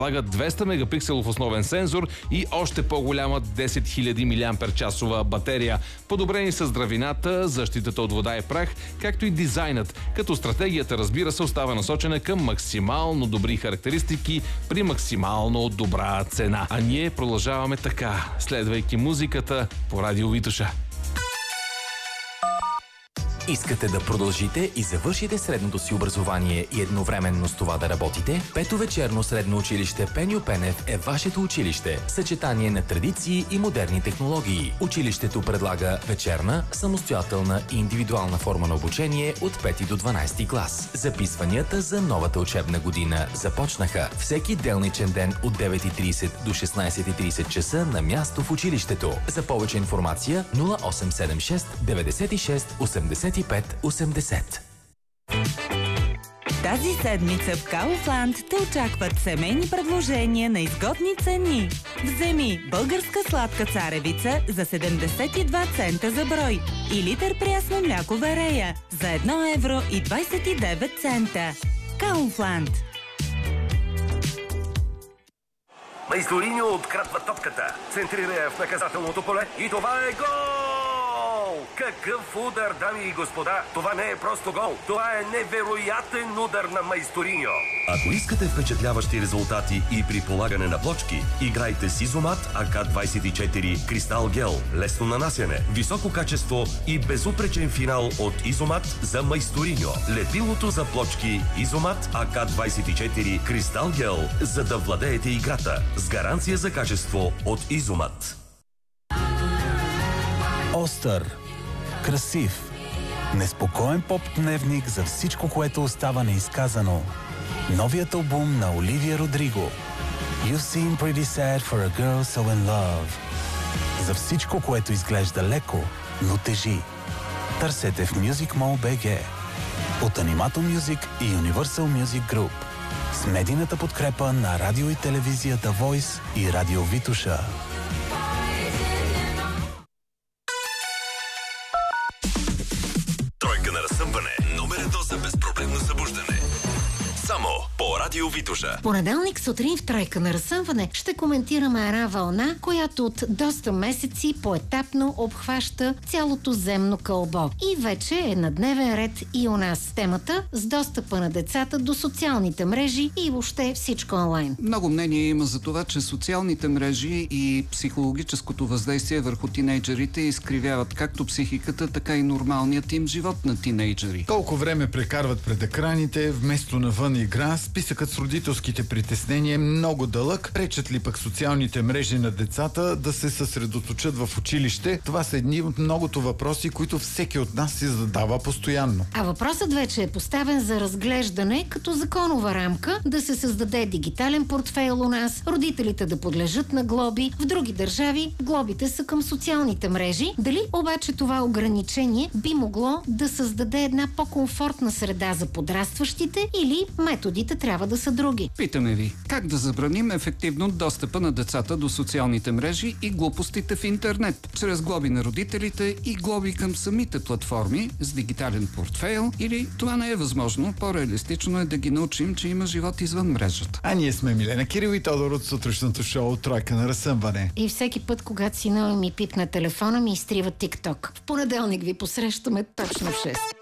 Предлагат 200 мегапикселов основен сензор и още по-голяма 10 000 мАч батерия. Подобрени са здравината, защитата от вода и прах, както и дизайнът, като стратегията, разбира се, остава насочена към максимално добри характеристики при максимално добра цена. А ние продължаваме така, следвайки музиката по Радио Витоша. Искате да продължите и завършите средното си образование и едновременно с това да работите? Пето вечерно средно училище Пеньо Пенев е вашето училище. Съчетание на традиции и модерни технологии. Училището предлага вечерна, самостоятелна и индивидуална форма на обучение от 5 до 12 клас. Записванията за новата учебна година започнаха. Всеки делничен ден от 9:30 до 16:30 часа на място в училището. За повече информация 0876 96 85 80. Тази седмица в Kaufland те очакват семейни предложения на изгодни цени. Вземи българска сладка царевица за 72 цента за брой и литър прясно мляко Верея за 1 евро и 29 цента. Kaufland. Майсториньо открадва топката, центрира я в наказателното поле и това е гол! Какъв удар, дами и господа! Това не е просто гол, това е невероятен удар на Майсториньо! Ако искате впечатляващи резултати и при полагане на плочки, играйте с Изомат АК-24 Кристал Гел. Лесно нанасяне, високо качество и безупречен финал от Изомат за Майсториньо. Лепилото за плочки Изомат АК-24 Кристал Гел, за да владеете играта с гаранция за качество от Изомат. Остър, красив, неспокоен поп-дневник за всичко, което остава неизказано. Новият албум на Оливия Родриго. You seem pretty sad for a girl so in love. За всичко, което изглежда леко, но тежи. Търсете в Music Mall BG. От Animato Music и Universal Music Group. С медийната подкрепа на радио и телевизия The Voice и Радио Витоша. Тройка на разсъмване. Номер 1 за безпроблемно събуждане. Само по Радио Витоша. Понеделник сутрин в Тройка на разсъмване ще коментираме една вълна, която от доста месеци поетапно обхваща цялото земно кълбо. И вече е на дневен ред и у нас. Темата с достъпа на децата до социалните мрежи и въобще всичко онлайн. Много мнение има за това, че социалните мрежи и психологическото въздействие върху тинейджерите изкривяват както психиката, така и нормалният им живот на тинейджери. Колко време прекарват пред екраните, вместо навън игра, списъкът с родителските притеснения е много дълъг. Пречат ли пък социалните мрежи на децата да се съсредоточат в училище? Това са едни от многото въпроси, които всеки от нас си задава постоянно. А въпросът вече е поставен за разглеждане като законова рамка, да се създаде дигитален портфейл у нас, родителите да подлежат на глоби. В други държави глобите са към социалните мрежи. Дали обаче това ограничение би могло да създаде една по-комфортна среда за подрастващите или методите трябва да са други? Питаме ви, как да забраним ефективно достъпа на децата до социалните мрежи и глупостите в интернет? Чрез глоби на родителите и глоби към самите платформи с дигитален портфейл, или това не е възможно? По-реалистично е да ги научим, че има живот извън мрежата. А ние сме Милена Кирил и Тодор от сутрешното шоу Тройка на разсъмване. И всеки път, когато сина ми пипне телефона, ми изтрива TikTok. В понеделник ви посрещаме точно в 6.